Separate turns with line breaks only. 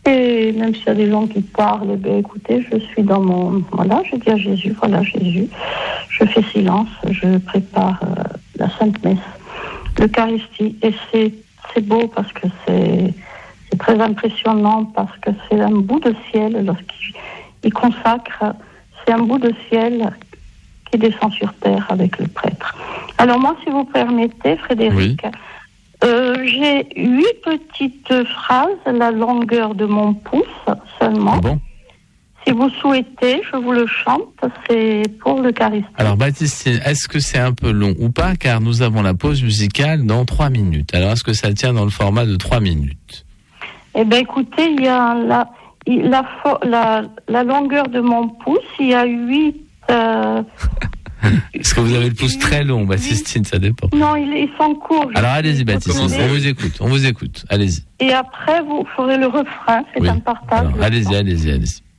Et même s'il y a des gens qui parlent, ben écoutez, je suis dans mon... Voilà, je dis à Jésus, voilà Jésus. Je fais silence, je prépare la Sainte Messe, l'Eucharistie. Et c'est beau parce que c'est très impressionnant, parce que c'est un bout de ciel, lorsqu'il consacre, c'est un bout de ciel qui descend sur terre avec le prêtre. Alors moi, si vous permettez, Frédéric, j'ai 8 petites phrases, la longueur de mon pouce seulement.
Ah bon ?
Si vous souhaitez, je vous le chante, c'est pour l'Eucharistie.
Alors Baptistine, est-ce que c'est un peu long ou pas ? Car nous avons la pause musicale dans 3 minutes. Alors est-ce que ça tient dans le format de 3 minutes ?
Eh bien écoutez, il y a la longueur de mon pouce, il y a 8...
Est-ce que vous avez le pouce très long, Baptistine ? Ça dépend.
Non, ils sont courts.
Alors allez-y Baptistine, on vous écoute, allez-y.
Et après, vous ferez le refrain, c'est un partage.
Alors, allez-y.